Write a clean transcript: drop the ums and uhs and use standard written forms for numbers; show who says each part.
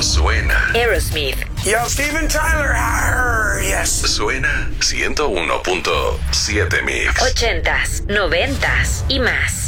Speaker 1: suena.
Speaker 2: Aerosmith.
Speaker 3: Yo, Steven Tyler. Yes.
Speaker 1: Suena 101.7 Mix.
Speaker 2: 80s, 90s y más.